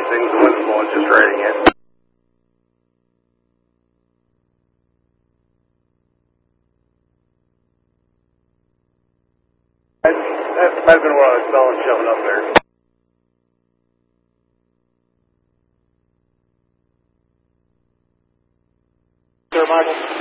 things, the wind's blowing just right again. That might have been what I was smelling shoving up there. Sir, Michael.